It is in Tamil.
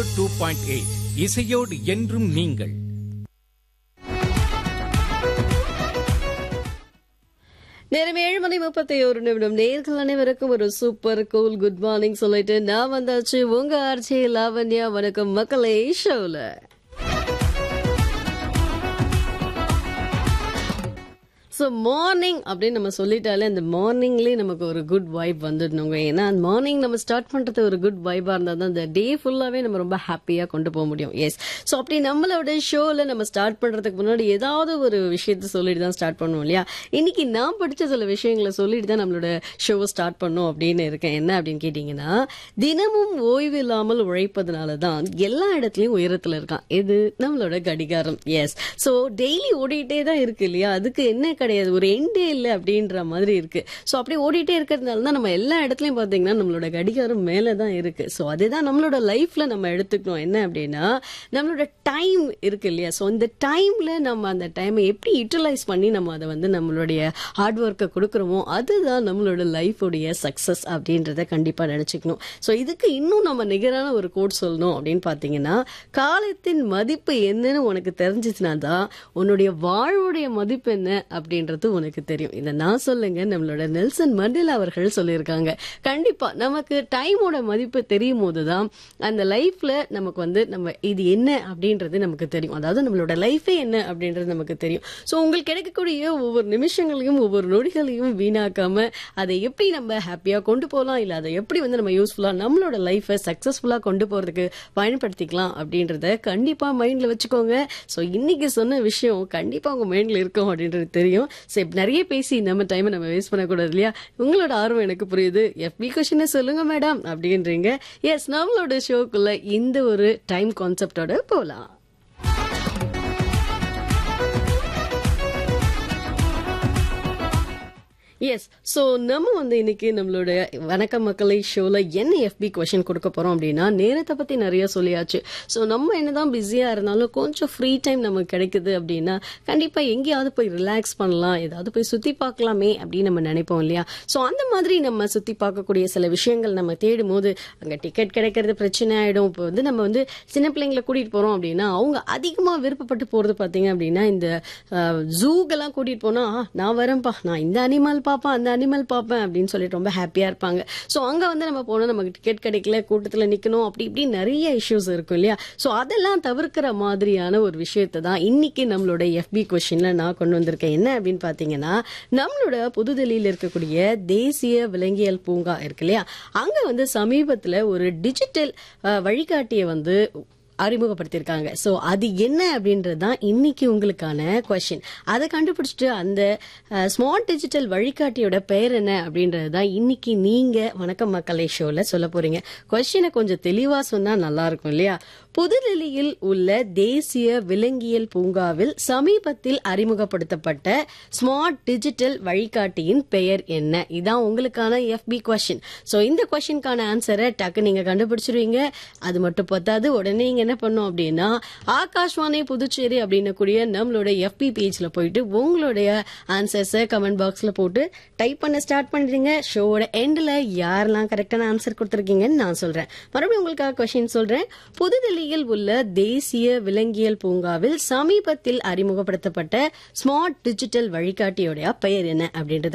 2.8 இசையோடு என்றும் நீங்கள். நேரம் 7:31 நேயர்கள் அனைவருக்கும் ஒரு சூப்பர் கூல் குட் மார்னிங் சொல்லிட்டு நான் வந்தாச்சு உங்க ஆர்ச்சி லாவண்யா. வணக்கம் மக்களே ஷோல. ஸோ மார்னிங் அப்படின்னு நம்ம சொல்லிட்டாலே அந்த மார்னிங்லேயே நமக்கு ஒரு குட் வைப் வந்துடணுங்க. ஏன்னா அந்த மார்னிங் நம்ம ஸ்டார்ட் பண்ணுறது ஒரு குட் வைப்பாக இருந்தால் தான் அந்த டே ஃபுல்லாகவே நம்ம ரொம்ப ஹாப்பியாக கொண்டு போக முடியும். எஸ், ஸோ அப்படி நம்மளோட ஷோவில் நம்ம ஸ்டார்ட் பண்ணுறதுக்கு முன்னாடி ஏதாவது ஒரு விஷயத்த சொல்லிட்டு தான் ஸ்டார்ட் பண்ணுவோம் இல்லையா. இன்னைக்கு நான் படித்த சில விஷயங்களை சொல்லிட்டு தான் நம்மளோட ஷோவை ஸ்டார்ட் பண்ணோம் அப்படின்னு இருக்கேன். என்ன அப்படின்னு கேட்டிங்கன்னா, தினமும் ஓய்வு இல்லாமல் உழைப்பதனால தான் எல்லா இடத்துலையும் உயரத்தில் இருக்கான். இது நம்மளோட கடிகாரம். எஸ், ஸோ டெய்லி ஓடிட்டே தான் இருக்கு இல்லையா. அதுக்கு என்ன கிடையாது, ஒரு எண்டே இல்லை அப்படின்ற மாதிரி இருக்கு. ஸோ அப்படி ஓடிட்டே இருக்கிறதுனால தான் நம்ம எல்லா இடத்துலையும் பார்த்தீங்கன்னா நம்மளோட கடிகாரம் மேலே தான் இருக்கு. ஸோ அதுதான் நம்மளோட லைஃப்ல நம்ம எடுத்துக்கணும். என்ன அப்படின்னா நம்மளோட டைம் இருக்கு இல்லையா. ஸோ இந்த டைம்ல நம்ம அந்த டைமை எப்படி யூட்டிலைஸ் பண்ணி நம்ம அதை வந்து நம்மளுடைய ஹார்ட் ஒர்க்கை கொடுக்குறோமோ அதுதான் நம்மளோட லைஃபோடைய சக்சஸ் அப்படின்றத கண்டிப்பாக நினச்சிக்கணும். ஸோ இதுக்கு இன்னும் நம்ம நிகரான ஒரு கோட் சொல்லணும் அப்படின்னு பார்த்தீங்கன்னா, காலத்தின் மதிப்பு என்னன்னு உனக்கு தெரிஞ்சிச்சுனா தான் உன்னுடைய வாழ்வுடைய மதிப்பு என்ன அப்படின்றது உனக்கு தெரியும். இதை நான் சொல்லுங்க, நம்மளோட நெல்சன் மண்டேலா அவர்கள் சொல்லியிருக்காங்க. கண்டிப்பா நமக்கு டைமோட மதிப்பு தெரியும் போதுதான் அந்த லைஃப்ல நமக்கு வந்து நம்ம இது என்ன அப்படின்றது நமக்கு தெரியும். அதாவது நம்மளோட லைஃபே என்ன அப்படின்றது நமக்கு தெரியும். ஸோ உங்களுக்கு கிடைக்கக்கூடிய ஒவ்வொரு நிமிஷங்களையும் ஒவ்வொரு நொடிகளையும் வீணாக்காம அதை எப்படி நம்ம ஹாப்பியா கொண்டு போகலாம், இல்லை அதை எப்படி வந்து நம்ம யூஸ்ஃபுல்லா நம்மளோட லைஃபை சக்சஸ்ஃபுல்லா கொண்டு போறதுக்கு பயன்படுத்திக்கலாம் அப்படின்றத கண்டிப்பா மைண்ட்ல வச்சுக்கோங்க. ஸோ இன்னைக்கு சொன்ன விஷயம் கண்டிப்பா உங்க மைண்ட்ல இருக்கும் அப்படின்றது தெரியும். சரி, நிறைய பேசி நம்ம டைமை நம்ம வேஸ்ட் பண்ணக்கூடாது இல்லையா. உங்களோட ஆர்வம் எனக்கு புரியுது. FB கொஸ்டினை சொல்லுங்க மேடம் அப்படின்றீங்க. எஸ், நம்மளோட ஷோக்குள்ள இந்த ஒரு டைம் கான்செப்டோட போலாம். எஸ், ஸோ நம்ம வந்து இன்னைக்கு நம்மளோட வணக்கம் மக்களை ஷோவில் என்ன FB கொஷின் கொடுக்க போகிறோம் அப்படின்னா, நேரத்தை பற்றி நிறைய சொல்லியாச்சு. ஸோ நம்ம என்னதான் பிஸியாக இருந்தாலும் கொஞ்சம் ஃப்ரீ டைம் நமக்கு கிடைக்குது அப்படின்னா கண்டிப்பாக எங்கேயாவது போய் ரிலாக்ஸ் பண்ணலாம், ஏதாவது போய் சுற்றி பார்க்கலாமே அப்படின்னு நம்ம நினைப்போம் இல்லையா. ஸோ அந்த மாதிரி நம்ம சுற்றி பார்க்கக்கூடிய சில விஷயங்கள் நம்ம தேடும் போது அங்கே டிக்கெட் கிடைக்கிறது பிரச்சனை ஆகிடும். இப்போ வந்து நம்ம வந்து சின்ன பிள்ளைங்களை கூட்டிகிட்டு போகிறோம் அப்படின்னா அவங்க அதிகமாக விருப்பப்பட்டு போகிறது பார்த்தீங்க அப்படின்னா இந்த ஜூக்கெல்லாம் கூட்டிகிட்டு போனால் நான் வரேன்ப்பா, நான் இந்த அனிமல் பார்ப்பேன் அந்த அனிமல் பார்ப்பேன் அப்படின்னு சொல்லிட்டு ரொம்ப ஹாப்பியா இருப்பாங்க. ஸோ அங்க வந்து நம்ம போனோம், நமக்கு டிக்கெட் கிடைக்கல, கூட்டத்தில் நிக்கணும், அப்படி இப்படி நிறைய இஷ்யூஸ் இருக்கும் இல்லையா. ஸோ அதெல்லாம் தவிர்க்கிற மாதிரியான ஒரு விஷயத்தை தான் இன்னைக்கு நம்மளோட FB கொஸ்டின்ல நான் கொண்டு வந்திருக்கேன். என்ன அப்படின்னு பாத்தீங்கன்னா, நம்மளோட புதுதில்லியில் இருக்கக்கூடிய தேசிய விலங்கியல் பூங்கா இருக்கு இல்லையா, அங்க வந்து சமீபத்துல ஒரு டிஜிட்டல் வழிகாட்டியை வந்து அறிமுகப்படுத்தியிருக்காங்க. ஸோ அது என்ன அப்படின்றது தான் இன்னைக்கு உங்களுக்கான கொஸ்டின். அதை கண்டுபிடிச்சிட்டு அந்த ஸ்மார்ட் டிஜிட்டல் வழிகாட்டியோட பெயர் என்ன அப்படின்றது தான் இன்னைக்கு நீங்க வணக்கம் மக்களை ஷோல சொல்ல போறீங்க. கொஸ்டினை கொஞ்சம் தெளிவா சொன்னா நல்லா இருக்கும் இல்லையா. புதுதில்லியில் உள்ள தேசிய விலங்கியல் பூங்காவில் சமீபத்தில் அறிமுகப்படுத்தப்பட்ட ஸ்மார்ட் டிஜிட்டல் வழிகாட்டியின் பெயர் என்ன? இதான் உங்களுக்கான FB கொஸ்டின். ஸோ இந்த கொஸ்டினுக்கான ஆன்சரை டக்கு நீங்க கண்டுபிடிச்சிருவீங்க. அது மட்டும் பத்தாது, உடனே நீங்க என்ன பண்ணும் அப்படின்னா ஆகாஷ்வாணி புதுச்சேரி அப்படின்னு கூடிய நம்மளோட FB பேஜ்ல போயிட்டு உங்களுடைய ஆன்சர்ஸை கமெண்ட் பாக்ஸ்ல போட்டு டைப் பண்ண ஸ்டார்ட் பண்ணிடுங்க. ஷோவோட எண்ட்ல யாரெல்லாம் கரெக்டான ஆன்சர் கொடுத்துருக்கீங்கன்னு நான் சொல்றேன். மறுபடியும் உங்களுக்காக கொஸ்டின் சொல்றேன். புதுதில்லியில் உள்ள தேசிய விலங்கியல் பூங்காவில் சமீபத்தில் அறிமுகப்படுத்தப்பட்ட ஸ்மார்ட் டிஜிட்டல் வழிகாட்டியோட பெயர் என்ன அப்படின்றது